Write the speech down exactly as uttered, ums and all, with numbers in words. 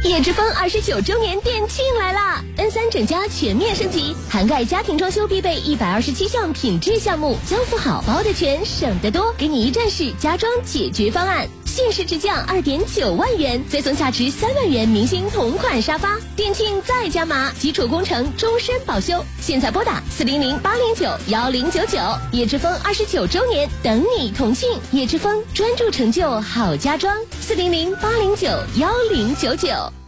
叶之峰二十九周年店庆来啦 ！N 三整家全面升级，涵盖家庭装修必备一百二十七项品质项目，交付好包的全，省得多，给你一站式家装解决方案。限时直降二点九万元，再送价值三万元明星同款沙发。店庆再加码，基础工程终身保修。现在拨打四零零八零九幺零九九，叶之峰二十九周年等你同庆。叶之峰专注成就好家装，四零零八零九幺零九九。